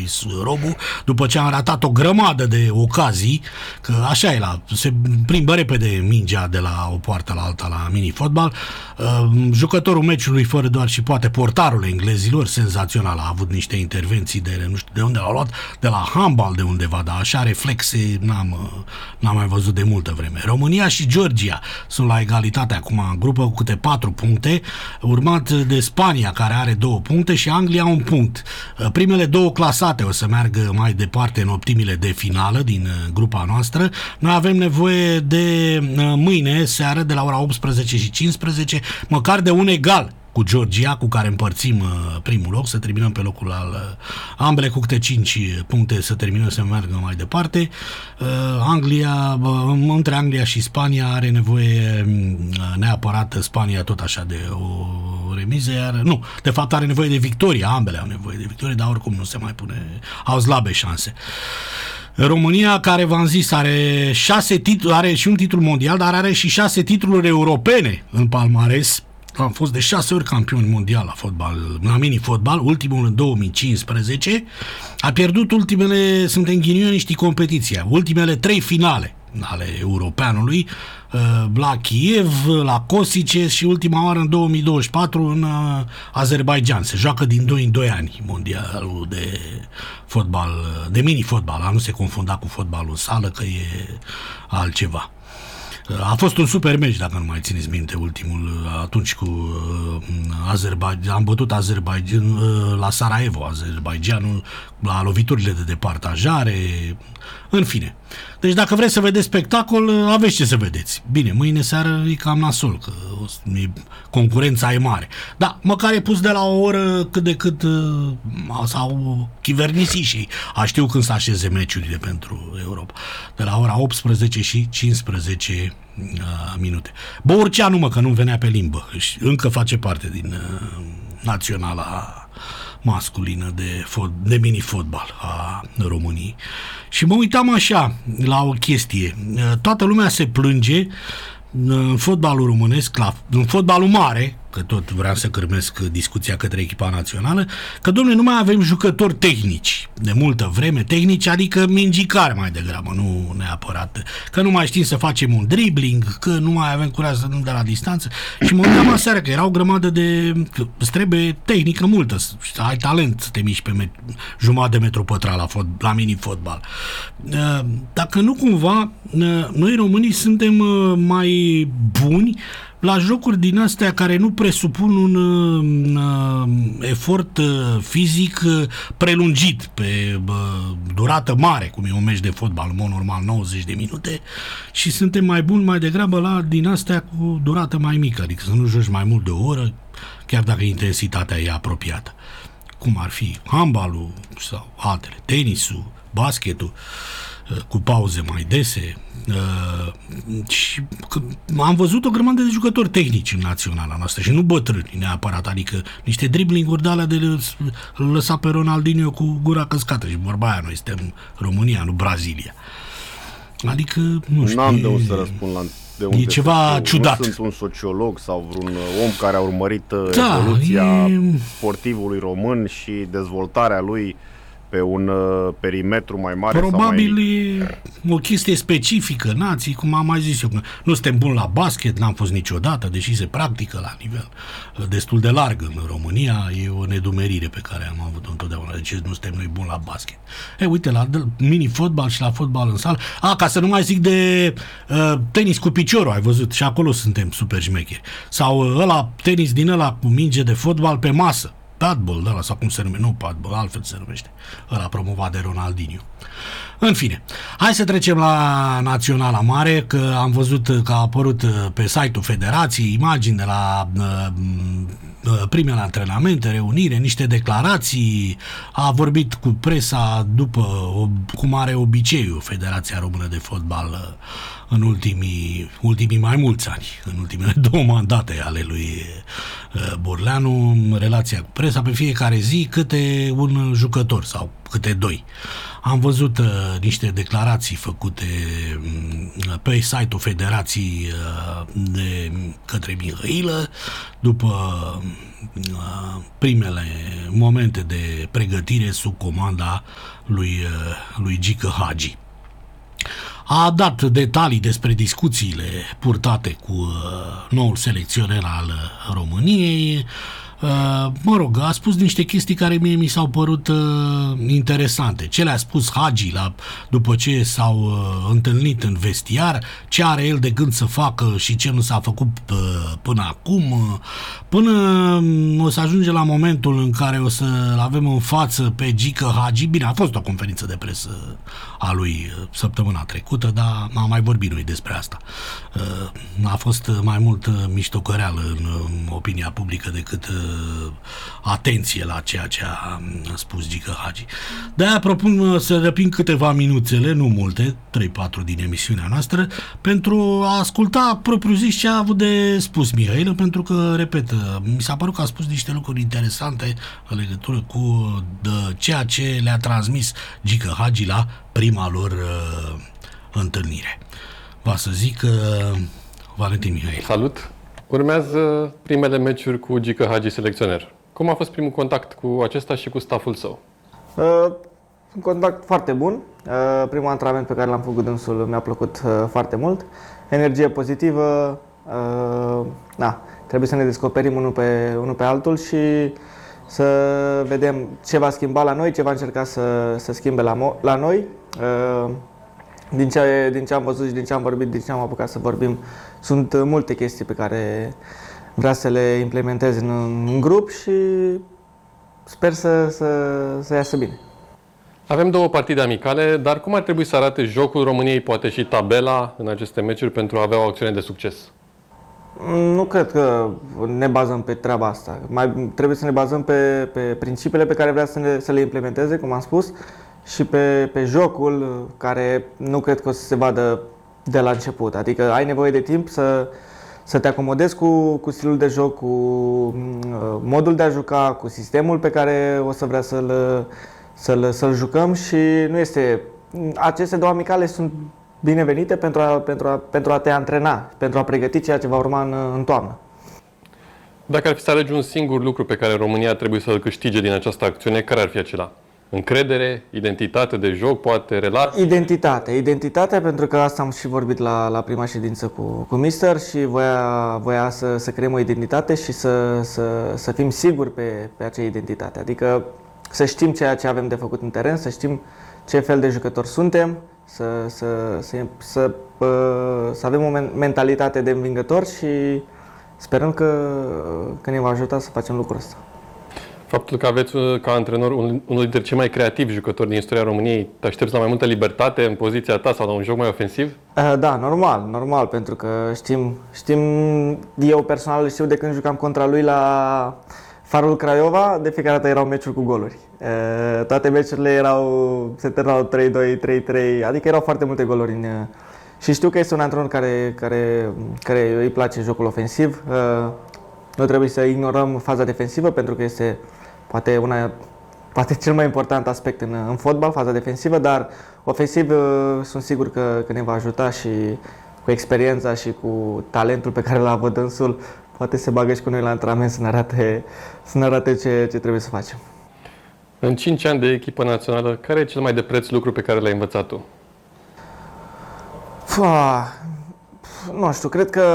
zis Robu, după ce am ratat o grămadă de ocazii, că așa e, se plimbă repede mingea de la o poartă la alta la mini-fotbal. Jucătorul meciului, fără doar și poate portarul englezilor, senzațional, a avut niște intervenții de nu știu de unde l-au luat, de la handbal de undeva, dar așa reflexe n-am mai văzut de multă vreme. România și Georgia sunt la egalitate acum în grupă cu câte 4 puncte, urmat de Spania, care are 2 puncte, și Anglia 1 punct. Primele 2 clasate o să meargă mai departe în optimile de finală din grupa noastră. Noi avem nevoie de mâine seară, de la ora 18 și 15, măcar de un egal cu Georgia, cu care împărțim primul loc, să terminăm pe locul al ambele cu câte 5 puncte, să terminăm să meargă mai departe. Între Anglia și Spania are nevoie neapărat Spania tot așa de o remiză, de fapt are nevoie de victorie, ambele au nevoie de victorie, dar oricum nu se mai pune, au slabe șanse. România, care v-am zis, are 6 titluri, are și un titlu mondial, dar are și 6 titluri europene în palmares. Am fost de 6 ori campion mondial la fotbal, la mini-fotbal, ultimul în 2015. A pierdut sunt în ghinioniștii competiția, ultimele 3 finale ale europeanului, la Kiev, la Kosice și ultima oară în 2024 în Azerbaijan. Se joacă din 2 în 2 ani mondialul de fotbal, de mini-fotbal, a nu se confunda cu fotbalul în sală, că e altceva. A fost un super meci, dacă nu mai țineți minte, ultimul, atunci cu Azerbaijan. Am bătut Azerbaijan la Sarajevo, Azerbaijanul, la loviturile de departajare, în fine. Deci dacă vreți să vedeți spectacol, aveți ce să vedeți. Bine, mâine seară e cam nasol, că concurența e mare. Da, măcar e pus de la o oră cât de cât s-au chivernisit și știu când să așeze meciurile pentru Europa. De la ora 18 și 15 minute. Borceanu, că nu venea pe limbă. Încă face parte din naționala masculină de mini-fotbal a României. Și mă uitam așa la o chestie. Toată lumea se plânge în fotbalul românesc, în fotbalul mare, că tot vreau să cârmesc discuția către echipa națională, că, dom'le, nu mai avem jucători tehnici de multă vreme, tehnici, adică mingicari mai degrabă, nu neapărat, că nu mai știm să facem un dribbling, că nu mai avem curaj să dăm de la distanță. Și mă uitam aseară că era o grămadă că îți trebuie tehnică multă, ai talent să te miști pe jumătate de metru pătrat la mini-fotbal. Dacă nu cumva, noi românii suntem mai buni la jocuri din astea care nu presupun un efort fizic prelungit pe durată mare, cum e un meci de fotbal, în mod normal 90 de minute, și suntem mai buni mai degrabă din astea cu durată mai mică, adică să nu joci mai mult de o oră, chiar dacă intensitatea e apropiată. Cum ar fi handbalul sau altele, tenisul, basketul, cu pauze mai dese. Și am văzut o grămadă de jucători tehnici în naționala noastră și nu bătrâni neapărat, adică niște dribbling-uri de alea de lăsa pe Ronaldinho cu gura căscată, și vorba aia, noi suntem România, nu Brazilia. Adică, nu știu. N-am de unde să răspund de unde e ceva ciudat. Nu sunt un sociolog sau vreun om care a urmărit evoluția sportivului român și dezvoltarea lui pe un perimetru mai mare. Probabil e o chestie specifică nații, cum am mai zis eu. Nu suntem buni la basket, n-am fost niciodată, deși se practică la nivel destul de larg în România. E o nedumerire pe care am avut-o întotdeauna. De ce nu suntem noi buni la basket? Uite, la mini-fotbal și la fotbal în sală. Ca să nu mai zic de tenis cu piciorul, ai văzut? Și acolo suntem super șmecheri. Sau tenis din ăla cu minge de fotbal pe masă. Padball, ăla, sau cum se numește, nu padball, altfel se numește, ăla promovat de Ronaldinho. În fine, hai să trecem la Naționala Mare, că am văzut că a apărut pe site-ul Federației imagini de la primele antrenamente, reunire, niște declarații, a vorbit cu presa după, cum are obiceiul Federația Română de Fotbal în ultimii mai mulți ani, în ultimele 2 mandate ale lui Burleanu, relația cu presa, pe fiecare zi câte un jucător sau câte 2. Am văzut niște declarații făcute pe site-ul Federației de către Mihailă după primele momente de pregătire sub comanda lui Gică Hagi. A dat detalii despre discuțiile purtate cu noul selecționer al României. Mă rog, a spus niște chestii care mie mi s-au părut interesante. Ce le-a spus Hagi după ce s-au întâlnit în vestiar, ce are el de gând să facă și ce nu s-a făcut până acum, până o să ajunge la momentul în care o să-l avem în față pe Gică Hagi. Bine, a fost o conferință de presă a lui săptămâna trecută, dar am mai vorbit noi despre asta. A fost mai mult miștocăreală în opinia publică decât atenție la ceea ce a spus Gică Hagi. De-aia propun să răpim câteva minuțele, nu multe, 3-4 din emisiunea noastră, pentru a asculta propriu-zis ce a avut de spus Mihailă, pentru că, repet, mi s-a părut că a spus niște lucruri interesante în legătură cu ceea ce le-a transmis Gică Hagi la prima lor întâlnire. Va să zic Valentin Mihailă. Salut! Urmează primele meciuri cu Gică Hagi selecționer. Cum a fost primul contact cu acesta și cu stafful său? Un contact foarte bun. Primul antrenament pe care l-am făcut dânsul mi-a plăcut foarte mult. Energie pozitivă. Trebuie să ne descoperim unul pe altul și să vedem ce va schimba la noi, ce va încerca să schimbe la noi. Din ce am văzut și din ce am vorbit, din ce am apucat să vorbim, sunt multe chestii pe care vrea să le implementez în grup și sper să iasă bine. Avem 2 partide amicale, dar cum ar trebui să arate jocul României, poate și tabela în aceste meciuri pentru a avea o acțiune de succes? Nu cred că ne bazăm pe treaba asta. Trebuie să ne bazăm pe principiile pe care vrea să le implementeze, cum am spus, și pe jocul care nu cred că o să se vadă de la început. Adică ai nevoie de timp să te acomodezi cu stilul de joc, cu modul de a juca, cu sistemul pe care o să vrea să-l jucăm și nu este... Aceste 2 amicale sunt binevenite pentru a te antrena, pentru a pregăti ceea ce va urma în toamnă. Dacă ar fi să alegi un singur lucru pe care România trebuie să-l câștige din această acțiune, care ar fi acela? Încredere, identitate de joc, poate relații? Identitatea, pentru că asta am și vorbit la prima ședință cu Mister și voia să creăm o identitate și să fim siguri pe acea identitate. Adică să știm ceea ce avem de făcut în teren, să știm ce fel de jucători suntem, să avem o mentalitate de învingător și sperăm că ne va ajuta să facem lucrul ăsta. Faptul că aveți ca antrenor unul dintre cei mai creativi jucători din istoria României, te aștepți la mai multă libertate în poziția ta sau la un joc mai ofensiv? Da, normal, pentru că știm, eu personal știu de când jucam contra lui la Farul Craiova, de fiecare dată erau meciuri cu goluri. Toate meciurile se terminau 3-2, 3-3, adică erau foarte multe goluri și știu că este un antrenor care îi place jocul ofensiv. Nu trebuie să ignorăm faza defensivă, pentru că este poate cel mai important aspect în fotbal, faza defensivă, dar ofensiv sunt sigur că ne va ajuta și cu experiența și cu talentul pe care l-a avut dânsul, poate se bagă și cu noi la antrenament să ne arate ce trebuie să facem. În 5 ani de echipă națională, care e cel mai de preț lucru pe care l-ai învățat tu? Nu știu, cred că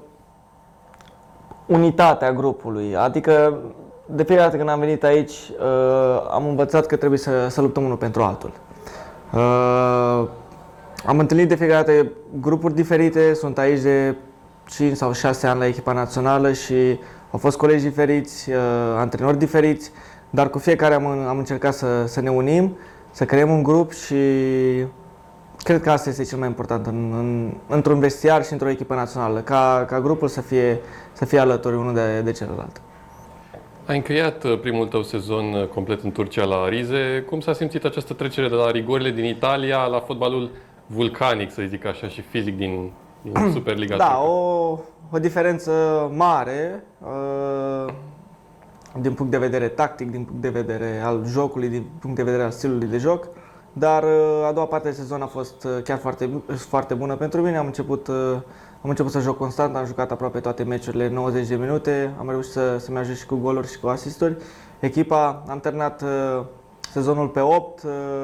unitatea grupului, adică de fiecare dată când am venit aici am învățat că trebuie să luptăm unul pentru altul. Am întâlnit de fiecare dată grupuri diferite, sunt aici de 5 sau 6 ani la echipa națională și au fost colegi diferiți, antrenori diferiți, dar cu fiecare am încercat să ne unim, să creăm un grup și cred că asta este cel mai important într-un vestiar și într-o echipă națională, ca grupul să fie alături unul de celălalt. Ai încheiat primul tău sezon complet în Turcia la Rize. Cum s-a simțit această trecere de la rigorile din Italia la fotbalul vulcanic, să zic așa, și fizic din Superliga Da, turcă. o diferență mare din punct de vedere tactic, din punct de vedere al jocului, din punct de vedere al stilului de joc, dar a doua parte de sezon a fost chiar foarte bună pentru mine. Am început să joc constant, am jucat aproape toate meciurile 90 de minute, am reușit să-mi ajut și cu goluri și cu asisturi. Echipa, am terminat sezonul pe 8,